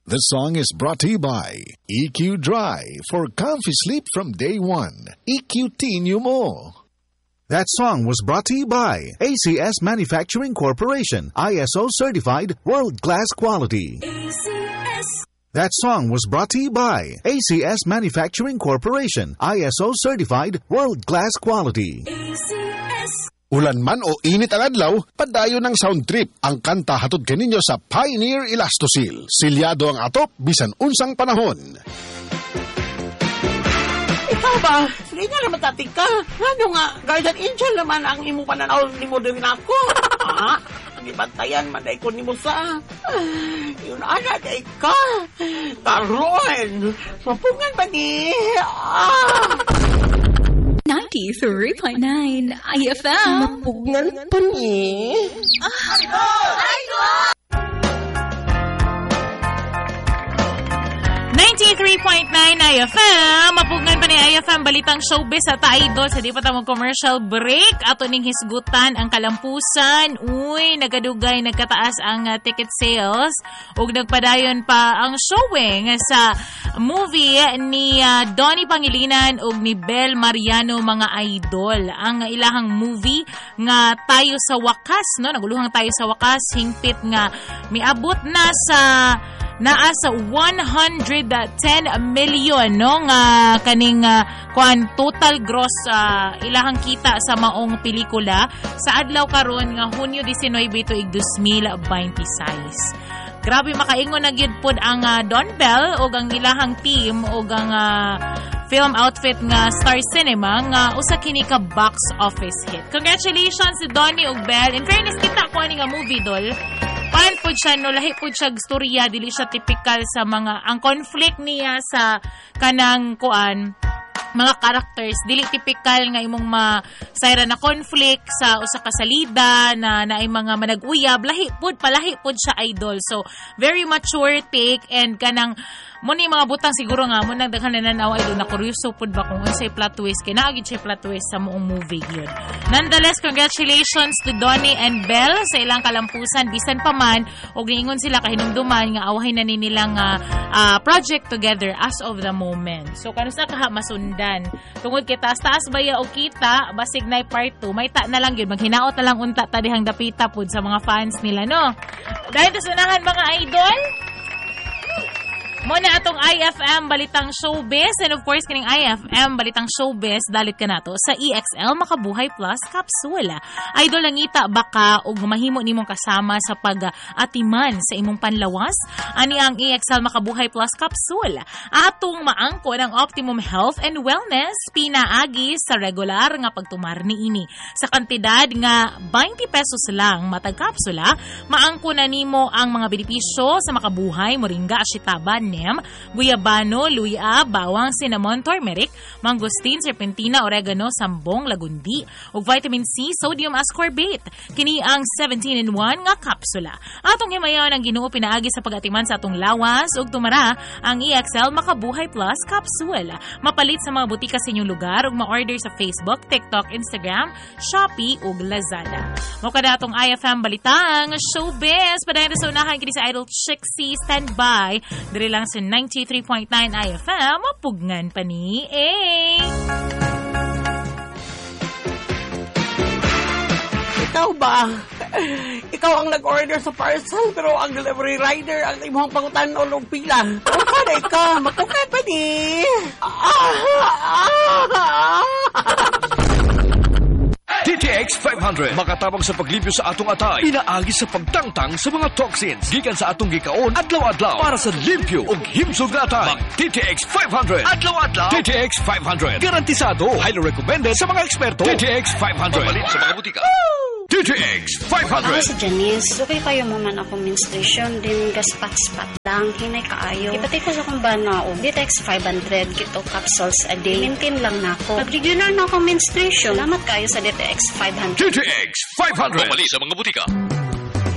The song is brought to you by EQ Dry for comfy sleep from day one. EQ-Tinyo mo. That song was brought to you by ACS Manufacturing Corporation, ISO certified world-class quality. ACS. That song was brought to you by ACS Manufacturing Corporation, ISO certified world-class quality. ACS. Ulan man o init ang adlaw, padayon ng sound trip. Ang kanta hatod kaninyo sa Pioneer Elastosil. Silyado ang atop, bisan unsang panahon. Ikaw ba? Sige nga naman tatik ka. Ano nga, guardian angel naman ang imo pananaw ni mo din ako. Gibantayan man ay ko ni mo sa. Yun ana day ka. Karon, mapungan ba ni? 93.9 IFM. Mapungan pa ni? Idol! 93.9 IFM. Mapugngan pa ni IFM Balitang Showbiz at Idol. Sa di pa tamang commercial break. Ato ning hisgutan ang kalampusan. Uy, nagadugay, nagkataas ang ticket sales. Ug nagpadayon pa ang showing sa movie ni Donnie Pangilinan ug ni Bel Mariano, mga idol. Ang ilahang movie nga Tayo sa Wakas, no? Naguluhang Tayo sa Wakas, hingpit nga miabot na sa naasa 110 million, no, nga kaning total gross ilahang kita sa maong pelikula sa adlaw karon nga Hunyo 19 tuig 2026. Grabe, makaingon na gyud pod ang Don Bell o ang ilahang team o ang film outfit nga Star Cinema nga usa kini ka box office hit. Congratulations to Donnie ug Bell. In fairness, kita ko ani nga movie dol. Pan po siya, no, lahi po siya storya, dili siya typical sa mga, ang conflict niya sa kanang mga characters, dili typical nga imong masayra na conflict sa usa ka salida na naay mga manag-uyab, lahi pud siya, idol. So, very mature take and kanang muni mga butang siguro nga mo nagdaghan na nanaw idol na kuryoso pud ba kung unsay plot twist kay naagi siya plot twist sa moong movie gyud. Nonetheless, congratulations to Donnie and Belle sa ilang kalampusan bisan pa man og giingon sila kahinumduman nga awahin na ni nilang project together as of the moment. So kanusa ka masundan tungod kay taas baya o kita basig nay part 2 may ta na lang gyud maghinaot na lang unta ta dihang dapita pud sa mga fans nila, no. Dahil sunahan mga idol, muna atong IFM Balitang Showbiz, and of course kining IFM Balitang Showbiz dalit ka nato sa EXL Makabuhay Plus Capsule. Idol, langita baka og mahimo nimong kasama sa pag-atiman sa imong panlawas ani ang EXL Makabuhay Plus Capsule. Atong maangkon ang optimum health and wellness pinaagi sa regular nga pagtumar niini. Sa kantidad nga 20 pesos lang matag kapsula, maangkon na nimo ang mga benepisyo sa makabuhay, moringa, ashitaban, guyabano, luya, bawang, cinnamon, turmeric, mangosteen, serpentina, oregano, sambong, lagundi, ug vitamin C, sodium ascorbate. Kini ang 17-in-1 nga kapsula. Atong himayaw ng Ginoo pinaagi sa pag-atiman sa atong lawas ug tumara ang EXL Makabuhay Plus Capsule. Mapalit sa mga butika sa inyong lugar ug ma-order sa Facebook, TikTok, Instagram, Shopee ug Lazada. Mo kada atong IFM Balitang Showbiz padayon sa unahan kini sa Idol Chixie standby. Diri lang sa 93.9 IFM, mapugngan pa ni Ikaw ba? Ikaw ang nag-order sa parcel pero ang delivery rider ang imong pangutan o pila. Paday ka, mapugngan pa ni. DTX 500 makatabang sa paglibyo sa atong atay, pinaagi sa pagtangtang sa mga toxins gikan sa atong gikaon adlaw-adlaw para sa limpyo ug himsog na atay. DTX 500 adlaw-adlaw. DTX 500 garantisado, highly recommended sa mga eksperto. DTX 500 mabalit sa mga butika. DTX 500. Ako si Janice. Dugay kayo mo man ako menstruation din gaspat-spat lang hinay kaayo. Ipatay ko sa kong bana o DTX 500 kito capsules a day. Maintain lang na ako. Nag-regular na ako menstruation. Salamat kayo sa DTX 500. DTX 500 mabalit sa mga butika.